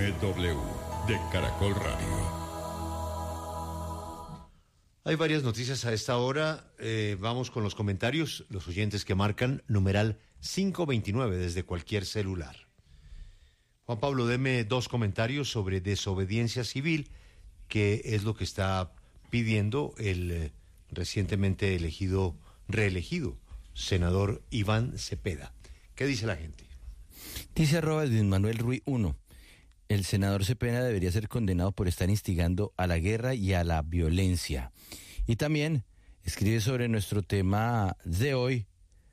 MW de Caracol Radio. Hay varias noticias a esta hora. Vamos con los comentarios. Los oyentes que marcan numeral 529 desde cualquier celular. Juan Pablo, deme 2 comentarios sobre desobediencia civil, que es lo que está pidiendo el recientemente reelegido senador Iván Cepeda. ¿Qué dice la gente? Dice @Manuel Ruiz 1. El senador Cepeda debería ser condenado por estar instigando a la guerra y a la violencia. Y también escribe sobre nuestro tema de hoy,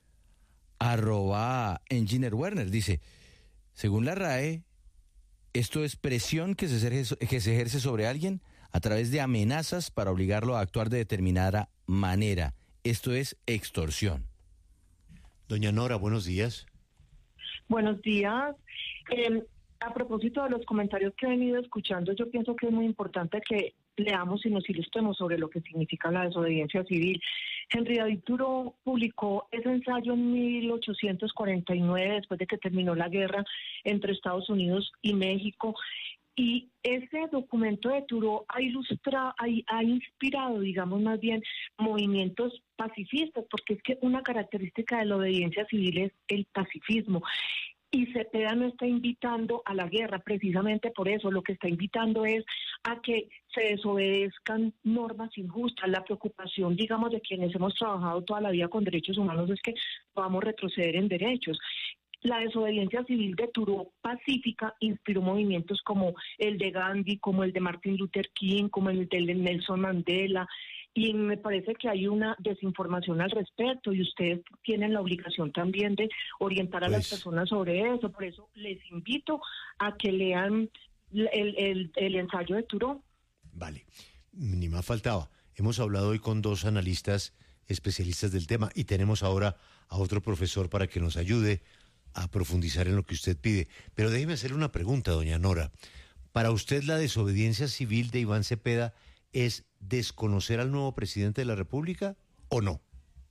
@Engineer Werner. Dice, según la RAE, esto es presión que se ejerce sobre alguien a través de amenazas para obligarlo a actuar de determinada manera. Esto es extorsión. Doña Nora, buenos días. Buenos días. A propósito de los comentarios que he venido escuchando, yo pienso que es muy importante que leamos y nos ilustremos sobre lo que significa la desobediencia civil. Henry David Thoreau publicó ese ensayo en 1849, después de que terminó la guerra entre Estados Unidos y México. Y ese documento de Thoreau ha inspirado, digamos más bien, movimientos pacifistas, porque es que una característica de la obediencia civil es el pacifismo. Y Cepeda no está invitando a la guerra, precisamente por eso. Lo que está invitando es a que se desobedezcan normas injustas. La preocupación, digamos, de quienes hemos trabajado toda la vida con derechos humanos es que podamos retroceder en derechos. La desobediencia civil de Thoreau pacífica inspiró movimientos como el de Gandhi, como el de Martin Luther King, como el de Nelson Mandela, y me parece que hay una desinformación al respecto y ustedes tienen la obligación también de orientar a las personas sobre eso. Por eso les invito a que lean el ensayo de Thoreau. Vale, ni más faltaba. Hemos hablado hoy con 2 analistas especialistas del tema y tenemos ahora a otro profesor para que nos ayude a profundizar en lo que usted pide. Pero déjeme hacerle una pregunta, doña Nora. ¿Para usted la desobediencia civil de Iván Cepeda es desconocer al nuevo presidente de la República o no?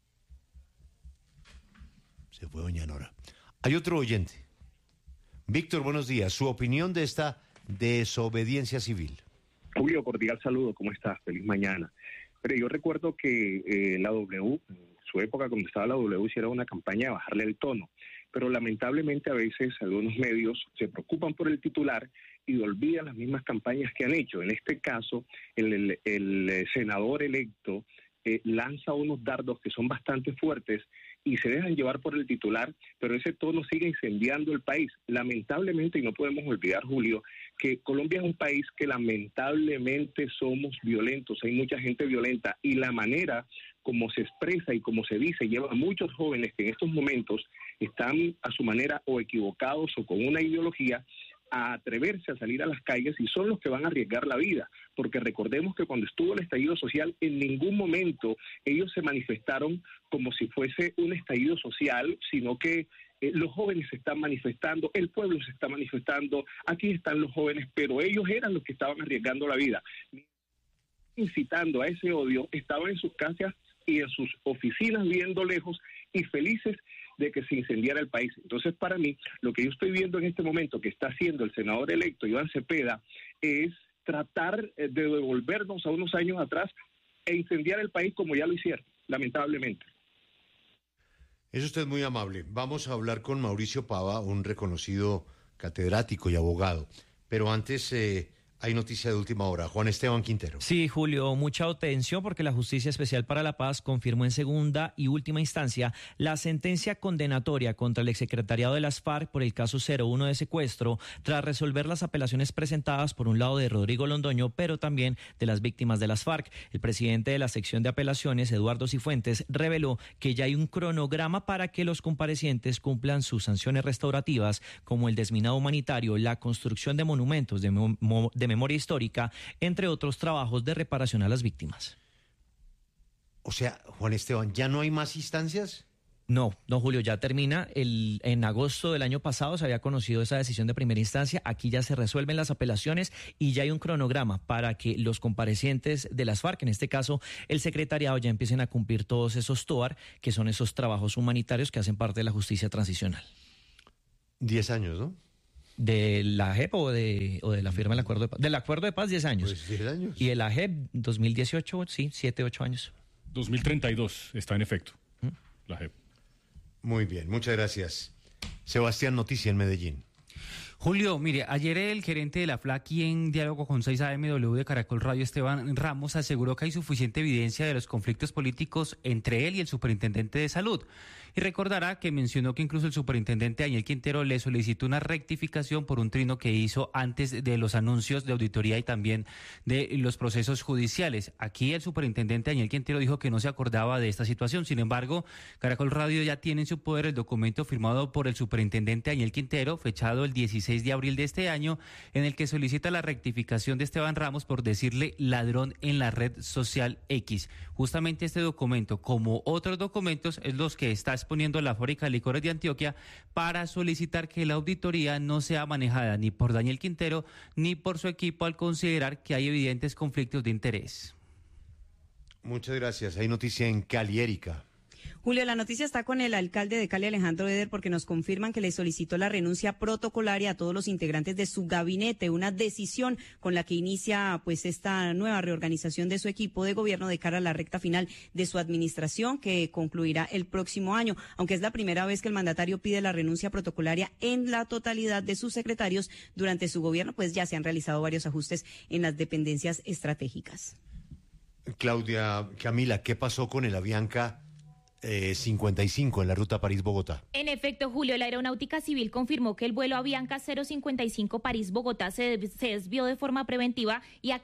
Se fue doña Nora. Hay otro oyente. Víctor, buenos días. Su opinión de esta desobediencia civil. Julio, cordial saludo. ¿Cómo estás? Feliz mañana. Pero yo recuerdo que la W, en su época cuando estaba la W, hiciera una campaña de bajarle el tono. Pero lamentablemente a veces algunos medios se preocupan por el titular y olvidan las mismas campañas que han hecho. En este caso, el senador electo lanza unos dardos que son bastante fuertes y se dejan llevar por el titular, pero ese tono sigue incendiando el país. Lamentablemente, y no podemos olvidar, Julio, que Colombia es un país que lamentablemente somos violentos, hay mucha gente violenta, y la manera como se expresa y como se dice lleva a muchos jóvenes que en estos momentos están a su manera o equivocados o con una ideología a atreverse a salir a las calles y son los que van a arriesgar la vida, porque recordemos que cuando estuvo el estallido social en ningún momento ellos se manifestaron como si fuese un estallido social, sino que los jóvenes se están manifestando, el pueblo se está manifestando, aquí están los jóvenes, pero ellos eran los que estaban arriesgando la vida, incitando a ese odio, estaban en sus casas y en sus oficinas viendo lejos y felices de que se incendiara el país. Entonces, para mí, lo que yo estoy viendo en este momento que está haciendo el senador electo Iván Cepeda es tratar de devolvernos a unos años atrás e incendiar el país como ya lo hicieron, lamentablemente. Es usted muy amable. Vamos a hablar con Mauricio Pava, un reconocido catedrático y abogado. Pero antes hay noticia de última hora. Juan Esteban Quintero. Sí, Julio, mucha atención porque la Justicia Especial para la Paz confirmó en segunda y última instancia la sentencia condenatoria contra el exsecretariado de las FARC por el caso 01 de secuestro, tras resolver las apelaciones presentadas por un lado de Rodrigo Londoño, pero también de las víctimas de las FARC. El presidente de la sección de apelaciones, Eduardo Cifuentes, reveló que ya hay un cronograma para que los comparecientes cumplan sus sanciones restaurativas, como el desminado humanitario, la construcción de monumentos de memoria histórica, entre otros trabajos de reparación a las víctimas. O sea, Juan Esteban, ¿ya no hay más instancias? No, Julio, ya termina. En agosto del año pasado se había conocido esa decisión de primera instancia. Aquí ya se resuelven las apelaciones y ya hay un cronograma para que los comparecientes de las FARC, en este caso el secretariado, ya empiecen a cumplir todos esos TOAR, que son esos trabajos humanitarios que hacen parte de la justicia transicional. 10 años, ¿no? ¿De la JEP o de la firma del acuerdo de paz? Del acuerdo de paz, 10 años. Pues 10 años. Y el AGEP, 2018, sí, 7, 8 años. 2032 está en efecto, la JEP. Muy bien, muchas gracias. Sebastián, noticia en Medellín. Julio, mire, ayer el gerente de la FLAC en diálogo con 6AMW de Caracol Radio, Esteban Ramos, aseguró que hay suficiente evidencia de los conflictos políticos entre él y el superintendente de salud. Y recordará que mencionó que incluso el superintendente Daniel Quintero le solicitó una rectificación por un trino que hizo antes de los anuncios de auditoría y también de los procesos judiciales. Aquí el superintendente Daniel Quintero dijo que no se acordaba de esta situación. Sin embargo, Caracol Radio ya tiene en su poder el documento firmado por el superintendente Daniel Quintero, fechado el 16 de abril de este año, en el que solicita la rectificación de Esteban Ramos por decirle ladrón en la red social X. Justamente este documento, como otros documentos, es los que está exponiendo la fábrica de licores de Antioquia para solicitar que la auditoría no sea manejada ni por Daniel Quintero ni por su equipo al considerar que hay evidentes conflictos de interés. Muchas gracias. Hay noticia en Cali, Erika. Julio, la noticia está con el alcalde de Cali, Alejandro Eder, porque nos confirman que le solicitó la renuncia protocolaria a todos los integrantes de su gabinete, una decisión con la que inicia pues esta nueva reorganización de su equipo de gobierno de cara a la recta final de su administración, que concluirá el próximo año, aunque es la primera vez que el mandatario pide la renuncia protocolaria en la totalidad de sus secretarios. Durante su gobierno pues ya se han realizado varios ajustes en las dependencias estratégicas. Claudia, Camila, ¿qué pasó con el Avianca 55 en la ruta París-Bogotá? En efecto, Julio, la Aeronáutica Civil confirmó que el vuelo Avianca 055 París-Bogotá se desvió de forma preventiva y